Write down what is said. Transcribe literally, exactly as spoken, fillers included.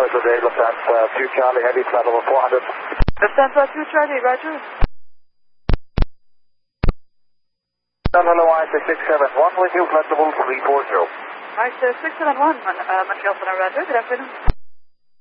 good day, Lufthansa two Charlie, heavy flight level four hundred. Lufthansa two Charlie, Roger. Hello, I six six seven one with you, flight level three four zero. Right, uh, six seven one, uh, Montreal, Roger. Good afternoon.